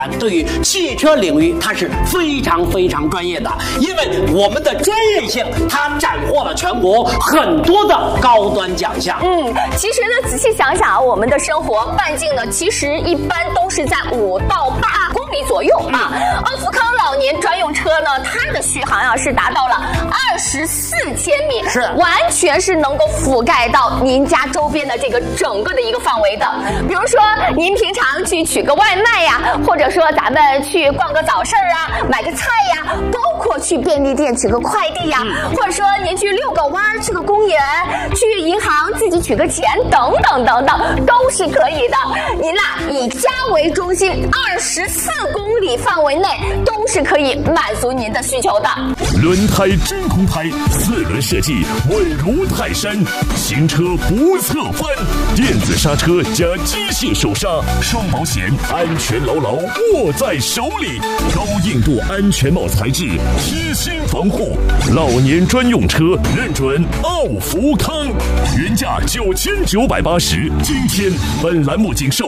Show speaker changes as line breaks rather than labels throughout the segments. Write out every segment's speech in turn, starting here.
对于汽车领域，它是非常专业的，因为我们的专业性，它斩获了全国很多的高端奖项。
其实呢，仔细想想啊，我们的生活半径呢，其实一般都是在5到8公里左右啊。奥福康老年专用车呢，它的续航啊是达到了24千米，
是
完全是能够覆盖到您家周边的这个整个的一个范围的。比如说，您平常去取个外卖呀，或者说咱们去逛个早市啊，买个菜呀，包括去便利店取个快递呀，或者说您去遛个弯，去个公园，去银行自己取个钱，等等都是可以的。您以家为中心，24公里范围内都是可以满足您的需求的。
轮胎真空胎，4轮设计稳如泰山，行车不侧翻，电子刹车加机械手刹，双保险，安全牢牢握在手里，高硬度安全帽材质，贴心防护，老年专用车认准奥福康，原价9980，今天本栏目仅售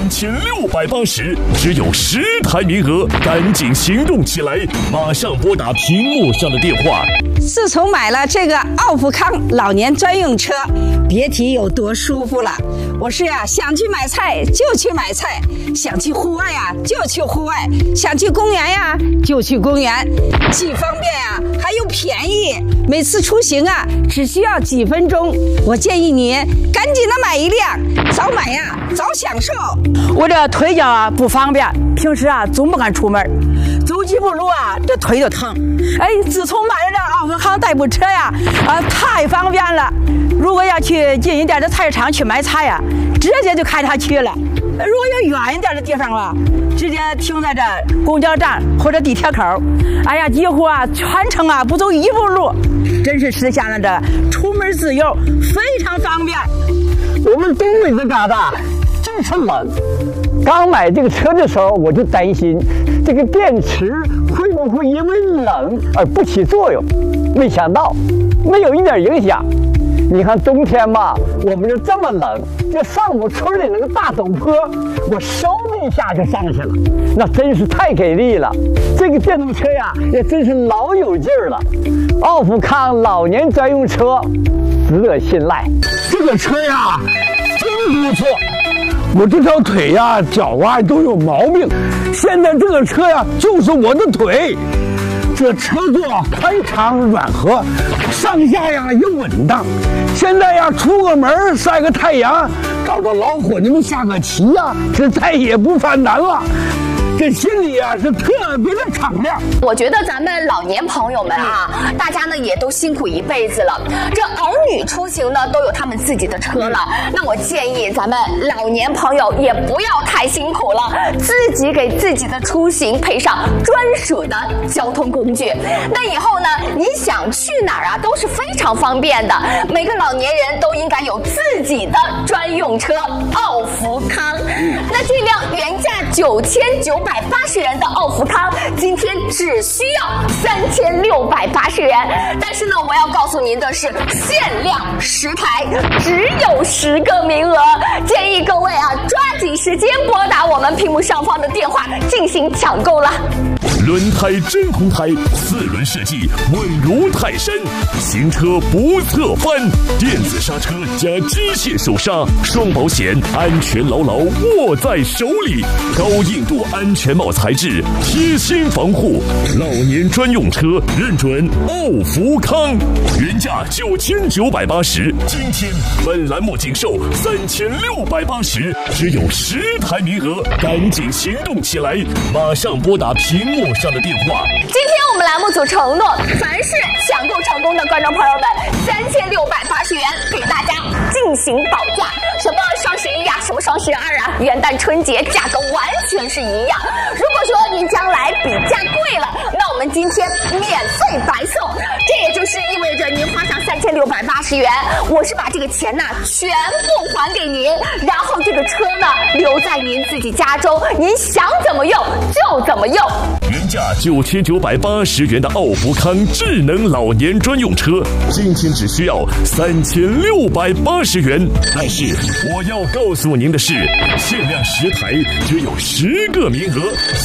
3680，只有10台名额，赶紧行动起来，马上拨打屏幕上的电话。
自从买了这个奥福康老年专用车，别提有多舒服了。我是想去买菜就去买菜，想去户外就去户外，想去公园就去公园，既方便还又便宜。每次出行只需要几分钟。我建议你赶紧的买一辆，早买早享受。
我这腿脚不方便，平时总不敢出门，走几步路这腿就疼。自从买了这奥福康代步车太方便了。如果要去近一点的菜市场去买菜直接就开它去了。如果有远一点的地方直接停在这公交站或者地铁口，几乎全程不走1步路，真是实现了这出门自由，非常方便。
我们东北这旮瘩真是冷，刚买这个车的时候我就担心这个电池会不会因为冷而不起作用，没想到没有一点影响。你看冬天嘛，我们就这么冷，就上我村里那个大陡坡，我嗖的一下就上去了，那真是太给力了。这个电动车也真是老有劲儿了。奥福康老年专用车值得信赖。这个车真不错，我这条腿脚都有毛病，现在这个车就是我的腿。这车座宽敞软和，上下又稳当。现在出个门晒个太阳，找着老伙计们下个棋这再也不犯难了。这心里是特别的敞亮。
我觉得咱们老年朋友们大家呢也都辛苦一辈子了，这儿女出行呢都有他们自己的车了，那我建议咱们老年朋友也不要太辛苦了，自己给自己的出行配上专属的交通工具。那以后呢，你想去哪儿都是非常方便的。每个老年人都应该有自己的专用车奥福康。那这辆原价9980元的奥福康，今天只需要3680元。但是呢，我要告诉您的是，限量10台，只有10个名额，建议各位抓紧时间拨打我们屏幕上方的电话进行抢购了。
轮胎真空胎，4轮设计稳如泰山，行车不侧翻，电子刹车加机械手刹，双保险，安全牢牢握在手里，高硬度安全帽材质，贴心防护，老年专用车认准奥福康，原价9980，今天本栏目仅售3680，只有10台名额，赶紧行动起来，马上拨打屏幕上的电话。
今天我们栏目组承诺，凡是抢购成功的观众朋友们，3680元给大家进行保价。什么双11什么双12元旦春节价格完全是一样。如果说您将来比价贵了，那我们今天免费白送，这也就是意味着您花上3680元，我是把这个钱全部还给您，然后这个车留在您自己家中，您想怎么用就怎么用。
原价9980元的奥福康智能老年专用车，今天只需要3680元。但是我要告诉您的是，限量10台，只有10个名额。